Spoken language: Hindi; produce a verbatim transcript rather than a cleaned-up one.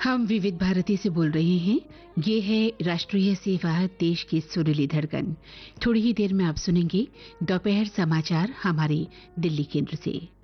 हम विविध भारती से बोल रहे हैं। ये है राष्ट्रीय सेवा, देश की सुरीली धड़कन। थोड़ी ही देर में आप सुनेंगे दोपहर समाचार हमारे दिल्ली केंद्र से।